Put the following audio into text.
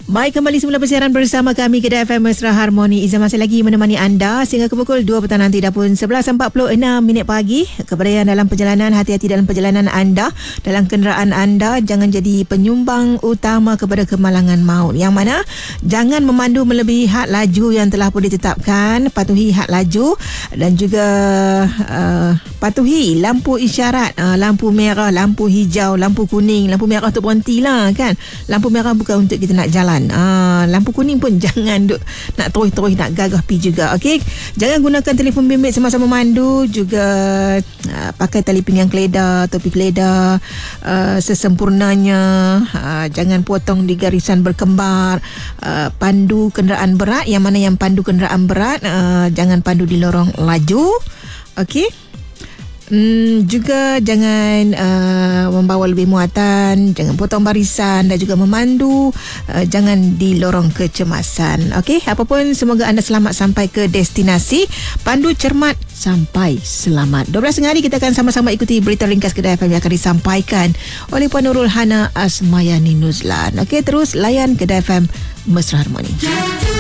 Baik, kembali semula persiaran bersama kami Kedah FM Mesra Harmoni. Izzah masih lagi menemani anda sehingga ke pukul 2 petang nanti. Dah pun 11.46 minit pagi. Kepada yang dalam perjalanan, hati-hati dalam perjalanan anda, dalam kenderaan anda. Jangan jadi penyumbang utama kepada kemalangan maut. Yang mana jangan memandu melebihi had laju yang telah pun ditetapkan. Patuhi had laju dan juga patuhi lampu isyarat, lampu merah, lampu hijau, lampu kuning. Lampu merah tu berhentilah kan. Lampu merah bukan untuk kita nak jalan. Lampu kuning pun jangan nak terus nak gagah pi juga. Okey, jangan gunakan telefon bimbit semasa memandu. Juga pakai tali pinggang keledar, topi keledar sesempurnanya. Jangan potong di garisan berkembar. Pandu kenderaan berat, yang mana yang pandu kenderaan berat jangan pandu di lorong laju. Okey, juga jangan membawa lebih muatan, jangan potong barisan dan juga memandu jangan di lorong kecemasan. Okey, apapun, semoga anda selamat sampai ke destinasi. Pandu cermat sampai selamat. 12 hari kita akan sama-sama ikuti berita ringkas Kedah FM yang akan disampaikan oleh Puan Nurul Hana Asmayani Nuzlan. Okey, terus layan Kedah FM Mesra Harmoni.